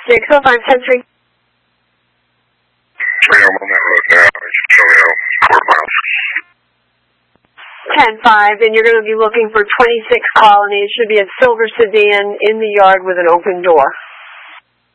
605-10-3. 3, I'm on that road now. It's showing out 4 miles. 10-5, and you're going to be looking for 26 Colony. It should be a silver sedan in the yard with an open door.